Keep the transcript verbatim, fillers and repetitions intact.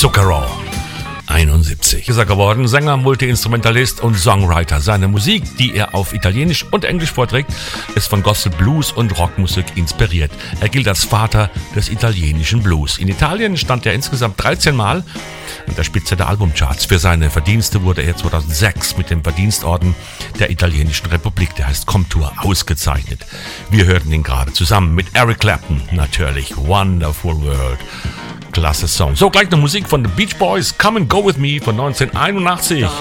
Zucchero. einundsiebzig ist er geworden, Sänger, Multi-Instrumentalist und Songwriter. Seine Musik, die er auf Italienisch und Englisch vorträgt, ist von Gospel, Blues und Rockmusik inspiriert. Er gilt als Vater des italienischen Blues. In Italien stand er insgesamt dreizehn Mal an der Spitze der Albumcharts. Für seine Verdienste wurde er zweitausendsechs mit dem Verdienstorden der Italienischen Republik, der heißt Comtour, ausgezeichnet. Wir hörten ihn gerade zusammen mit Eric Clapton, natürlich. Wonderful World. Klasse Song. So, gleich noch Musik von The Beach Boys, Come and Go With Me von neunzehnhunderteinundachtzig.